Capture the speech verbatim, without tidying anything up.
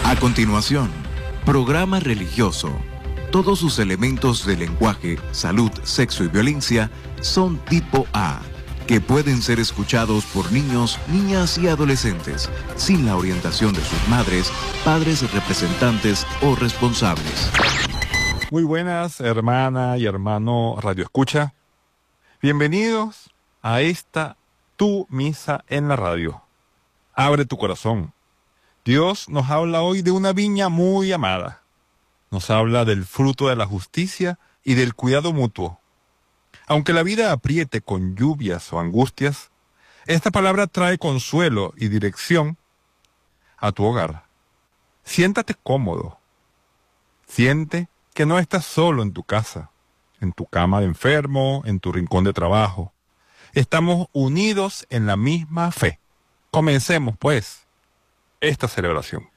A continuación, programa religioso. Todos sus elementos de lenguaje, salud, sexo y violencia son tipo A, que pueden ser escuchados por niños, niñas y adolescentes, sin la orientación de sus madres, padres, representantes o responsables. Muy buenas, hermana y hermano Radio Escucha. Bienvenidos a esta Tu Misa en la Radio. Abre tu corazón. Dios nos habla hoy de una viña muy amada. Nos habla del fruto de la justicia y del cuidado mutuo. Aunque la vida apriete con lluvias o angustias, esta palabra trae consuelo y dirección a tu hogar. Siéntate cómodo. Siente que no estás solo en tu casa, en tu cama de enfermo, en tu rincón de trabajo. Estamos unidos en la misma fe. Comencemos, pues, esta celebración.